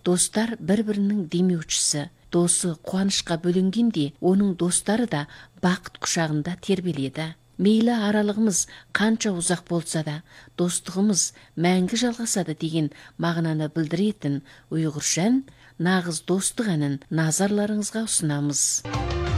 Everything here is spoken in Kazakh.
Достар бір-бірінің демеушісі. Досы қуанышқа бөленгенде, оның достары да бақыт құшағында тербеледі. Мейлі аралығымыз қанша ұзақ болса да, достығымыз мәңгі жалғасады деген мағынаны білдіретін ұйғыр ән «Нағыз достық» әнін назарларыңызға ұсынамыз.